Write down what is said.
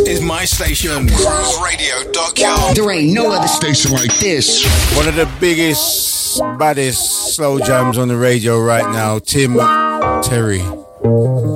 is my station. GrooveRadio.com. There ain't no other station like this. One of the biggest, baddest slow jams on the radio right now, Tim Terry.